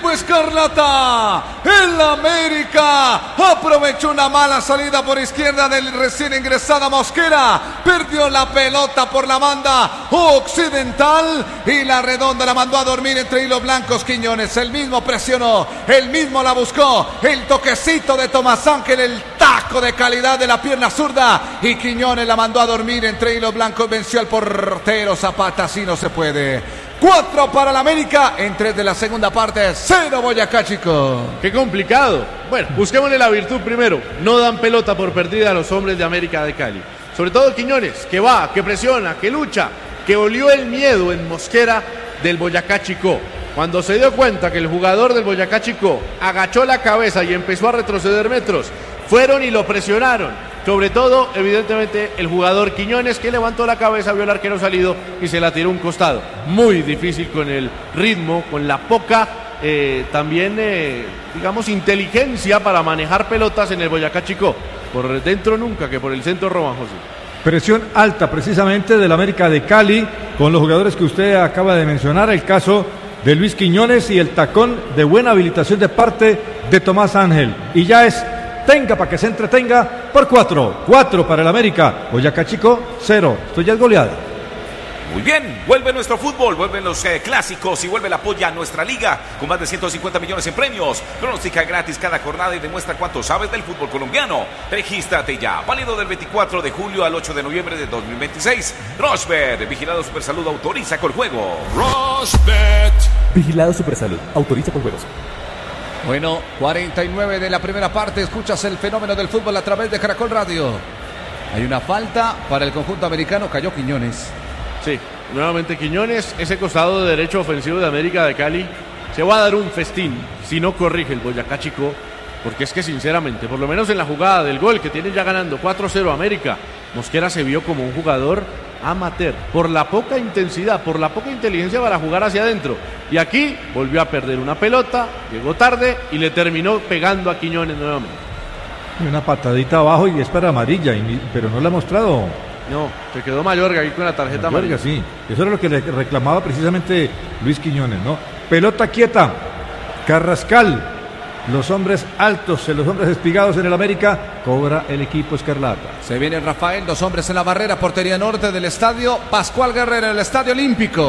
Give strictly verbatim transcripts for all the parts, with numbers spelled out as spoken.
equipo escarlata. El América aprovechó una mala salida por izquierda del recién ingresada Mosquera. Perdió la pelota por la banda occidental y la redonda la mandó a dormir entre hilos blancos. Quiñones, el mismo presionó, el mismo la buscó. El toquecito de Tomás Ángel, el taco de calidad de la pierna zurda. Y Quiñones la mandó a dormir entre hilos blancos. Venció al portero Zapata, así no se puede. Cuatro para el América en tres de la segunda parte. Cero Boyacá Chico. Qué complicado. Bueno, busquémosle la virtud primero. No dan pelota por perdida a los hombres de América de Cali. Sobre todo Quiñones, que va, que presiona, que lucha, que olió el miedo en Mosquera del Boyacá Chico. Cuando se dio cuenta que el jugador del Boyacá Chico agachó la cabeza y empezó a retroceder metros, fueron y lo presionaron. Sobre todo, evidentemente, el jugador Quiñones, que levantó la cabeza, vio al arquero salido y se la tiró a un costado. Muy difícil con el ritmo, con la poca, eh, también, eh, digamos, inteligencia para manejar pelotas en el Boyacá Chico. Por dentro nunca, que por el centro roban, José. Presión alta precisamente del América de Cali, con los jugadores que usted acaba de mencionar, el caso de Luis Quiñones y el tacón de buena habilitación de parte de Tomás Ángel. Y ya es tenga para que se entretenga por cuatro. Cuatro para el América. Boyacá Chico, cero. Esto ya es goleada. Muy bien, vuelve nuestro fútbol, vuelven los eh, clásicos y vuelve el apoyo a nuestra liga con más de ciento cincuenta millones en premios. Pronóstica gratis cada jornada y demuestra cuánto sabes del fútbol colombiano. Regístrate ya, válido del veinticuatro de julio al ocho de noviembre de dos mil veintiséis. Rochbet, Vigilado Supersalud, autoriza con juego. Rochbet, Vigilado Supersalud, autoriza con juegos. Bueno, cuarenta y nueve de la primera parte. Escuchas el fenómeno del fútbol a través de Caracol Radio. Hay una falta para el conjunto americano. Cayó Quiñones. Sí, nuevamente Quiñones. Ese costado de derecho ofensivo de América de Cali se va a dar un festín si no corrige el Boyacá Chico. Porque es que sinceramente, por lo menos en la jugada del gol que tiene ya ganando cuatro cero América, Mosquera se vio como un jugador amateur, por la poca intensidad, por la poca inteligencia para jugar hacia adentro. Y aquí volvió a perder una pelota, llegó tarde y le terminó pegando a Quiñones nuevamente. Y una patadita abajo y es para amarilla, y, pero no la ha mostrado. No, se quedó Mayorga ahí con la tarjeta amarilla. Sí, eso era lo que le reclamaba precisamente Luis Quiñones, ¿no? Pelota quieta, Carrascal. Los hombres altos, los hombres espigados en el América, cobra el equipo escarlata. Se viene Rafael, dos hombres en la barrera, portería norte del estadio Pascual Guerrero, el estadio olímpico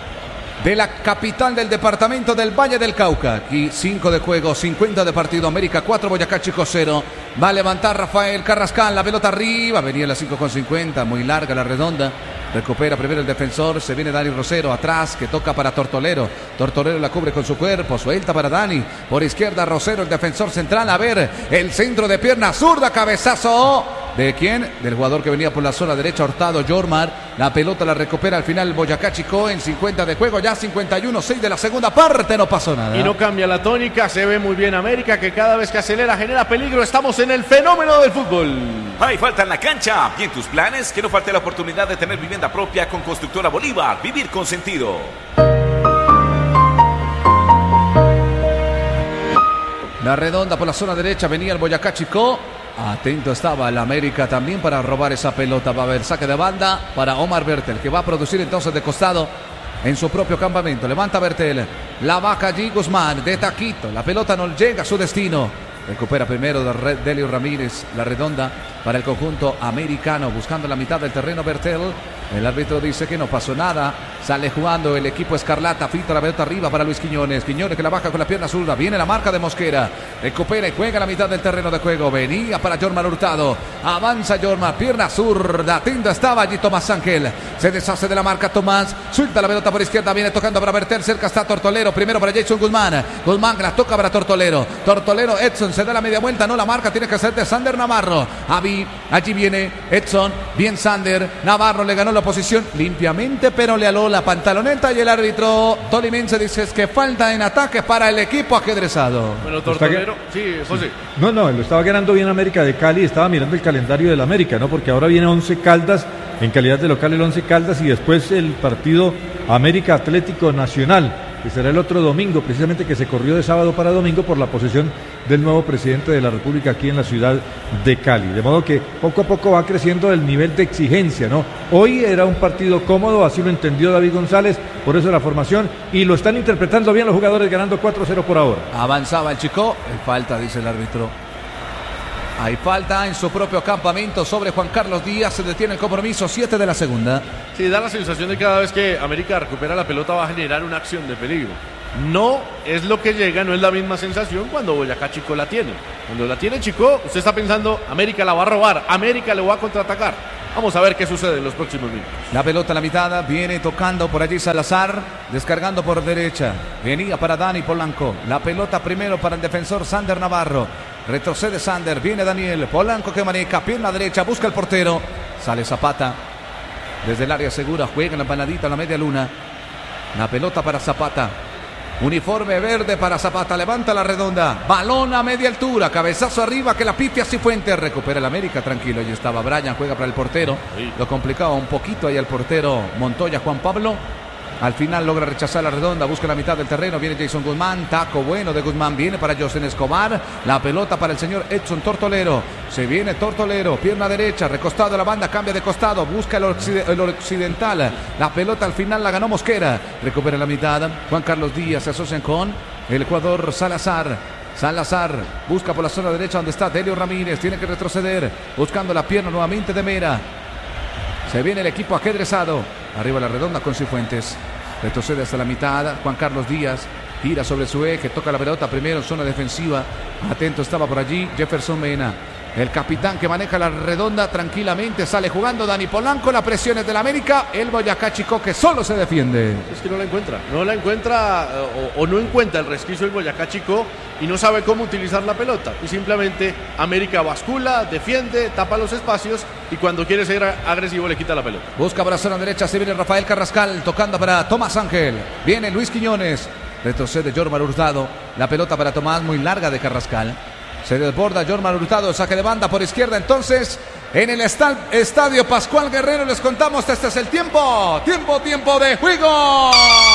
de la capital del departamento del Valle del Cauca. Aquí cinco de juego, cincuenta de partido, América cuatro, Boyacá Chico cero. Va a levantar Rafael Carrascal, la pelota arriba, venía la cinco con cincuenta, muy larga la redonda. Recupera primero el defensor, se viene Dani Rosero atrás, que toca para Tortolero. Tortolero la cubre con su cuerpo, suelta para Dani. Por izquierda Rosero, el defensor central. A ver, el centro de pierna zurda, cabezazo. ¿De quién? Del jugador que venía por la zona derecha, Hurtado, Yormar. La pelota la recupera al final Boyacá Chico en cincuenta de juego, ya cincuenta y uno seis de la segunda parte, no pasó nada. Y no cambia la tónica, se ve muy bien América, que cada vez que acelera genera peligro. Estamos en el fenómeno del fútbol. Hay falta en la cancha. Bien tus planes, que no falte la oportunidad de tener vivienda propia con Constructora Bolívar. Vivir con sentido. La redonda por la zona derecha, venía el Boyacá Chico. Atento estaba el América también para robar esa pelota. Va a haber saque de banda para Omar Bertel, que va a producir entonces de costado en su propio campamento. Levanta Bertel, la baja allí Guzmán de taquito. La pelota no llega a su destino. Recupera primero de Delio Ramírez, la redonda para el conjunto americano, buscando la mitad del terreno Bertel. El árbitro dice que no pasó nada. Sale jugando el equipo escarlata. Filtra la pelota arriba para Luis Quiñones. Quiñones que la baja con la pierna zurda. Viene la marca de Mosquera. Recupera y juega la mitad del terreno de juego. Venía para Yormar Hurtado. Avanza Yormar. Pierna zurda. Atento estaba allí Tomás Ángel. Se deshace de la marca Tomás. Suelta la pelota por izquierda. Viene tocando para Bertel. Cerca está Tortolero. Primero para Jason Guzmán. Guzmán la toca para Tortolero. Tortolero. Edson se da la media vuelta. No la marca. Tiene que hacer de Sander Navarro. Avi. Allí viene Edson. Bien Sander. Navarro le ganó la posición limpiamente, pero le aló la pantaloneta y el árbitro tolimense dice que falta en ataque para el equipo ajedrezado. Bueno, Tortolero, sí, José. No, no, lo estaba ganando bien América de Cali, estaba mirando el calendario del América, ¿no? Porque ahora viene Once Caldas, en calidad de local el Once Caldas y después el partido América Atlético Nacional. que será el otro domingo, precisamente que se corrió de sábado para domingo por la posesión del nuevo presidente de la República aquí en la ciudad de Cali. De modo que poco a poco va creciendo el nivel de exigencia, ¿no? Hoy era un partido cómodo, así lo entendió David González, por eso la formación, y lo están interpretando bien los jugadores, ganando cuatro cero por ahora. Avanzaba el Chico, falta, dice el árbitro. Hay falta en su propio campamento sobre Juan Carlos Díaz, se detiene el compromiso, siete de la segunda. Sí, da la sensación de que cada vez que América recupera la pelota va a generar una acción de peligro. No es lo que llega, no es la misma sensación cuando Boyacá Chico la tiene. Cuando la tiene Chico, usted está pensando, América la va a robar, América le va a contraatacar. Vamos a ver qué sucede en los próximos minutos. La pelota a la mitad, viene tocando por allí Salazar, descargando por derecha. Venía para Dani Polanco. La pelota primero para el defensor Sander Navarro. Retrocede Sander, viene Daniel Polanco que maneja, pierna derecha, busca el portero. Sale Zapata. Desde el área segura, juega en la empanadita a la media luna. La pelota para Zapata. Uniforme verde para Zapata, levanta la redonda, balón a media altura, cabezazo arriba que la pite Cifuentes, recupera el América, tranquilo, ahí estaba Brian, juega para el portero, lo complicaba un poquito ahí al portero Montoya Juan Pablo, al final logra rechazar la redonda, busca la mitad del terreno, viene Jason Guzmán, taco bueno de Guzmán, viene para José Escobar, la pelota para el señor Edson Tortolero, se viene Tortolero, pierna derecha, recostado a la banda, cambia de costado, busca el, occide, el occidental, la pelota al final la ganó Mosquera, recupera la mitad, Juan Carlos Díaz se asocian con el jugador Salazar, Salazar busca por la zona derecha donde está Delio Ramírez, tiene que retroceder, buscando la pierna nuevamente de Mera, se viene el equipo ajedrezado, arriba la redonda con Cifuentes, retrocede hasta la mitad, Juan Carlos Díaz gira sobre su eje, toca la pelota primero en zona defensiva, atento estaba por allí Jefferson Mena, el capitán que maneja la redonda tranquilamente, sale jugando Dani Polanco, la presión es del América, el Boyacá Chico que solo se defiende. Es que no la encuentra, no la encuentra o, o no encuentra el resquicio del Boyacá Chico y no sabe cómo utilizar la pelota y simplemente América bascula, defiende, tapa los espacios y cuando quiere ser agresivo le quita la pelota. Busca para la zona derecha, se viene Rafael Carrascal tocando para Tomás Ángel, viene Luis Quiñones, retrocede Jormar Hurtado, la pelota para Tomás muy larga de Carrascal. Se desborda Jormar Hurtado, saque de banda por izquierda. Entonces, en el estadio Pascual Guerrero les contamos, este es el tiempo. Tiempo, tiempo de juego.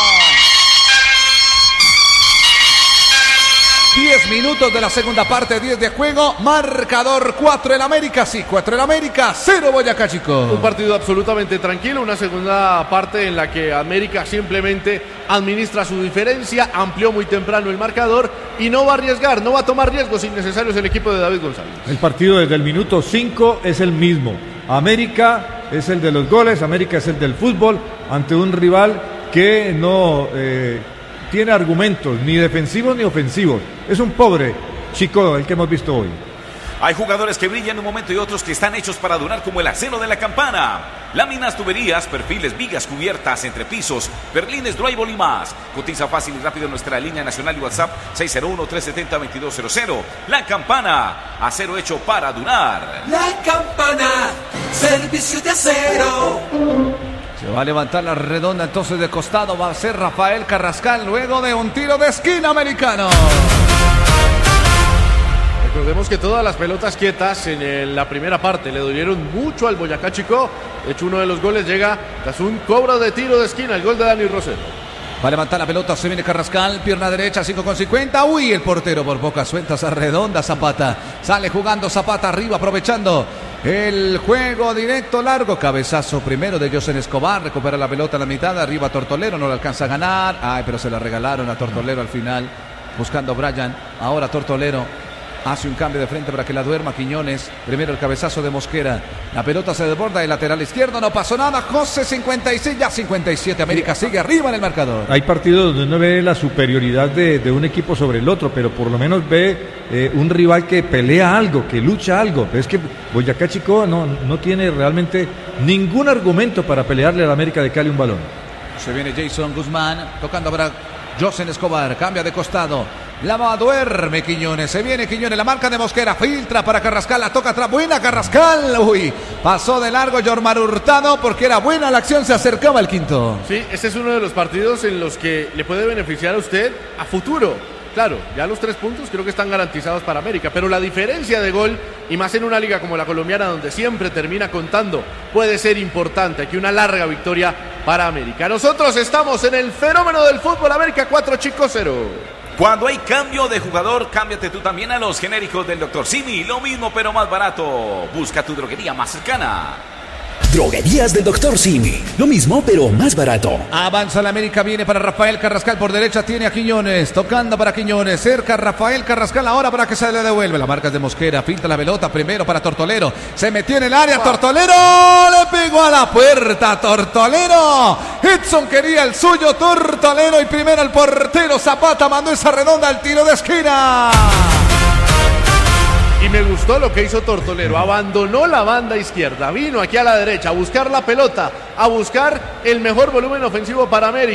diez minutos de la segunda parte, diez de juego. Marcador cuatro el América, sí, cuatro el América, cero Boyacá Chico. Un partido absolutamente tranquilo, una segunda parte en la que América simplemente administra su diferencia, amplió muy temprano el marcador y no va a arriesgar, no va a tomar riesgos innecesarios el equipo de David González. El partido desde el minuto cinco es el mismo. América es el de los goles, América es el del fútbol ante un rival que no eh, tiene argumentos ni defensivos ni ofensivos. Es un pobre Chico el que hemos visto hoy. Hay jugadores que brillan en un momento y otros que están hechos para durar, como el acero de la campana. Láminas, tuberías, perfiles, vigas, cubiertas, entrepisos, berlines, drywall y más. Cotiza fácil y rápido en nuestra línea nacional y WhatsApp seis cero uno, tres siete cero, dos dos cero cero. La Campana, acero hecho para durar. La Campana, servicio de acero. Se va a levantar la redonda entonces de costado, va a ser Rafael Carrascal luego de un tiro de esquina americano. Recordemos que todas las pelotas quietas en el, la primera parte le dolieron mucho al Boyacá Chico. De hecho, uno de los goles llega tras un cobro de tiro de esquina, el gol de Dani Rosero. Va a levantar la pelota, se viene Carrascal, pierna derecha, cinco con cincuenta. Uy, el portero por pocas sueltas a redonda Zapata. Sale jugando Zapata arriba, aprovechando el juego directo largo. Cabezazo primero de José Escobar, recupera la pelota a la mitad, arriba Tortolero, no le alcanza a ganar. Ay, pero se la regalaron a Tortolero al final, buscando a Brian. Ahora Tortolero hace un cambio de frente para que la duerma Quiñones. Primero el cabezazo de Mosquera. La pelota se desborda del lateral izquierdo. No pasó nada. José cincuenta y seis, ya cincuenta y siete. América sigue arriba en el marcador. Hay partidos donde uno ve la superioridad de, de un equipo sobre el otro, pero por lo menos ve eh, un rival que pelea algo, que lucha algo. Pero es que Boyacá Chico no, no tiene realmente ningún argumento para pelearle a la América de Cali un balón. Se viene Jason Guzmán tocando para José Escobar. Cambia de costado. La duerme Quiñones, se viene Quiñones, la marca de Mosquera, filtra para Carrascal, la toca atrás, buena Carrascal, uy, pasó de largo Jormar Hurtado porque era buena la acción, se acercaba al quinto. Sí, este es uno de los partidos en los que le puede beneficiar a usted a futuro. claro, ya los tres puntos creo que están garantizados para América, pero la diferencia de gol, y más en una liga como la colombiana donde siempre termina contando, puede ser importante. Aquí una larga victoria para América. Nosotros estamos en el fenómeno del fútbol. América cuatro, Chico cero. Cuando hay cambio de jugador, cámbiate tú también a los genéricos del doctor Simi. Lo mismo pero más barato. Busca tu droguería más cercana. Droguerías del doctor Simi. Lo mismo, pero más barato. Avanza la América, viene para Rafael Carrascal por derecha, tiene a Quiñones, tocando para Quiñones, cerca Rafael Carrascal ahora para que se le devuelve. La marca es de Mosquera, pinta la pelota primero para Tortolero, se metió en el área, Tortolero, le pegó a la puerta, Tortolero. Edson quería el suyo, Tortolero, y primero el portero Zapata mandó esa redonda al tiro de esquina. Y me gustó lo que hizo Tortolero, abandonó la banda izquierda, vino aquí a la derecha a buscar la pelota, a buscar el mejor volumen ofensivo para América.